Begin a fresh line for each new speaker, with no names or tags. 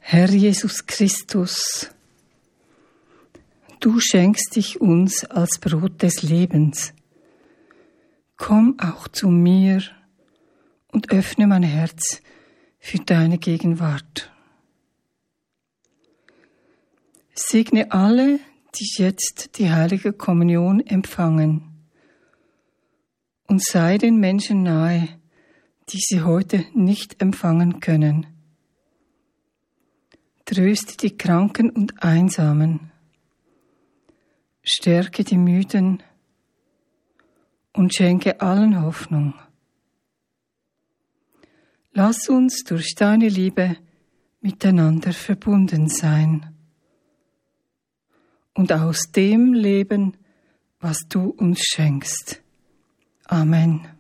Herr Jesus Christus, du schenkst dich uns als Brot des Lebens. Komm auch zu mir und öffne mein Herz für deine Gegenwart. Segne alle, die jetzt die heilige Kommunion empfangen, und sei den Menschen nahe, die sie heute nicht empfangen können. Tröste die Kranken und Einsamen, stärke die Müden und schenke allen Hoffnung. Lass uns durch deine Liebe miteinander verbunden sein und aus dem leben, was du uns schenkst. Amen.